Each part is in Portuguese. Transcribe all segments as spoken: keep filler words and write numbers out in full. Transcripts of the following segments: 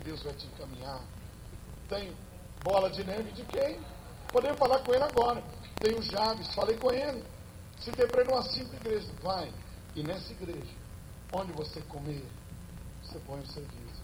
Deus vai te encaminhar. Tem bola de neve de quem? Podemos falar com ele agora. Tem o Javes, falei com ele. Se tem para ir numa simples igreja, vai. E nessa igreja, onde você comer, você põe o serviço.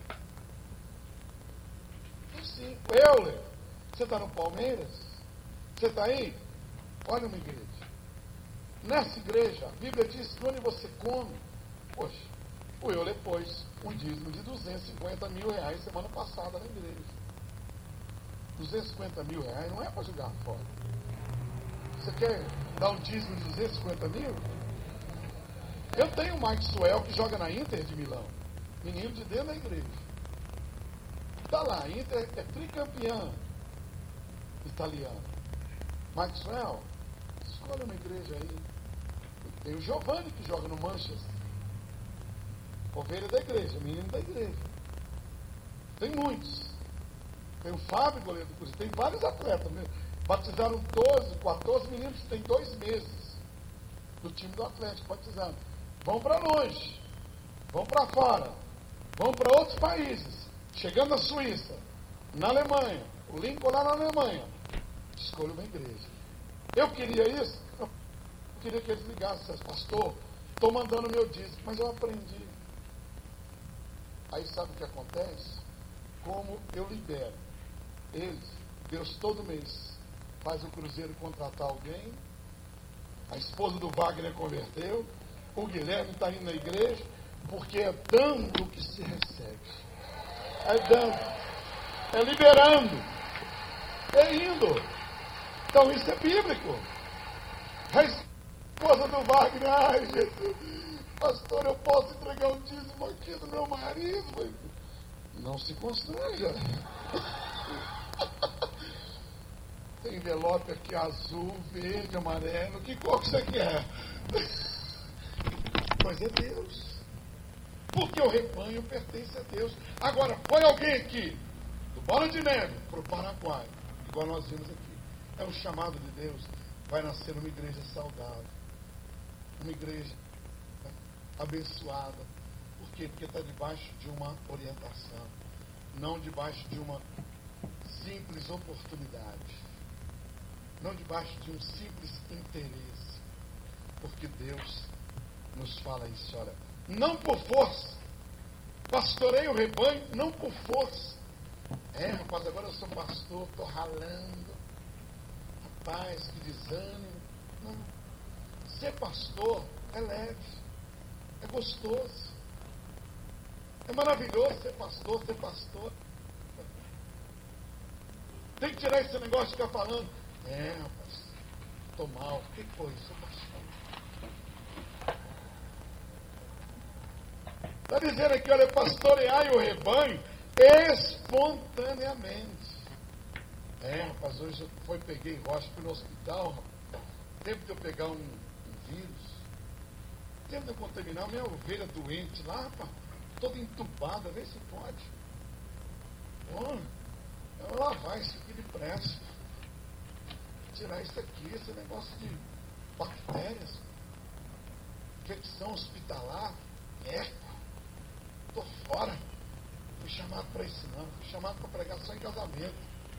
É assim. Euler, você está no Palmeiras? Você está aí? Olha uma igreja. Nessa igreja, a Bíblia diz que onde você come, poxa, o Euler pôs um dízimo de duzentos e cinquenta mil reais semana passada na igreja. duzentos e cinquenta mil reais não é para jogar fora. Você quer dar um dízimo de duzentos e cinquenta mil? Eu tenho o Maxwell que joga na Inter de Milão. Menino de dentro da igreja. Está lá, Inter é tricampeão italiano. Maxwell, escolha uma igreja aí. Tem o Giovanni que joga no Manchester. Ovelha da igreja, menino da igreja. Tem muitos. Tem o Fábio, goleiro do Cruzeiro. Tem vários atletas mesmo. Batizaram doze, quatorze meninos que tem dois meses do time do Atlético batizado. Vão para longe. Vão para fora. Vão para outros países. Chegando na Suíça, na Alemanha. O Lincoln lá na Alemanha. Escolha uma igreja. Eu queria isso. Eu queria que eles ligassem. Pastor, estou mandando meu dízimo. Mas eu aprendi. Aí sabe o que acontece? Como eu libero eles, Deus todo mês faz o Cruzeiro contratar alguém, a esposa do Wagner converteu, o Guilherme está indo na igreja, porque é dando que se recebe. É dando, é liberando, é indo. Então isso é bíblico. A esposa do Wagner, ai Jesus, pastor, eu posso entregar um dízimo aqui do meu marido? Não se constranja. Tem envelope aqui azul, verde, amarelo. Que cor que você quer? Mas é Deus. Porque o rebanho pertence a Deus. Agora, foi alguém aqui, do Bola de Neve para o Paraguai, igual nós vimos aqui. É um chamado de Deus. Vai nascer uma igreja saudável. Uma igreja abençoada. Por quê? Porque está debaixo de uma orientação. Não debaixo de uma simples oportunidade. Não debaixo de um simples interesse. Porque Deus nos fala isso, olha. Não por força. Pastorei o rebanho, não por força. É, rapaz, agora eu sou pastor, estou ralando. Rapaz, que desânimo. Não. Ser pastor é leve. É gostoso. É maravilhoso ser pastor, ser pastor. Tem que tirar esse negócio de ficar falando. É, rapaz, estou mal. O que foi? Sou pastor. Está dizendo aqui, olha, pastoreai o rebanho espontaneamente. É, rapaz, hoje eu fui, peguei rocha, fui no hospital. Tempo de eu pegar um, um vírus. Tempo de eu contaminar minha ovelha doente lá, rapaz. Toda entubada, vê se pode. Bom, eu vou lavar isso aqui depressa. Tirar isso aqui, esse negócio de bactérias. Infecção hospitalar. Eco. Estou fora. Fui chamado para isso não. Fui chamado para pregar só em casamento.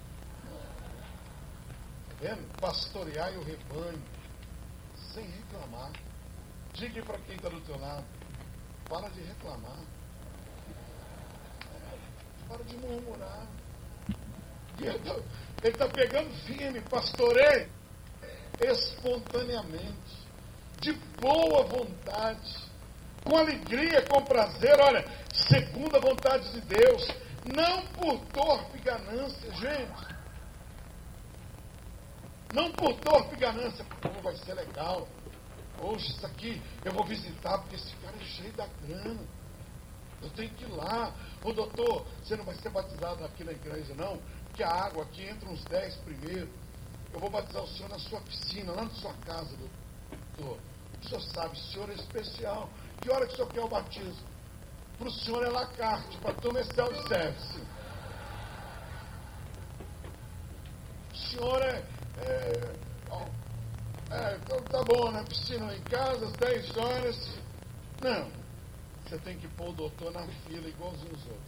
Tá vendo? Pastorear o rebanho. Sem reclamar. Diga para quem está do teu lado. Para de reclamar. Para de murmurar. Ele está pegando firme, pastoreio, espontaneamente, de boa vontade, com alegria, com prazer, olha, segundo a vontade de Deus, não por torpe ganância, gente. Não por torpe ganância, como vai ser legal. Hoje isso aqui eu vou visitar, porque esse cara é cheio da grana. Eu tenho que ir lá. Ô doutor, você não vai ser batizado aqui na igreja, não? Porque a água aqui entra uns dez primeiro. Eu vou batizar o senhor na sua piscina, lá na sua casa, doutor. O senhor sabe, o senhor é especial. Que hora que o senhor quer o batismo? Para o senhor é la carte, para a turma é self-service. O senhor é, é, ó, é. Então tá bom, né? Piscina lá em casa, às dez horas. Não. Você tem que pôr o doutor na fila igualzinho os outros.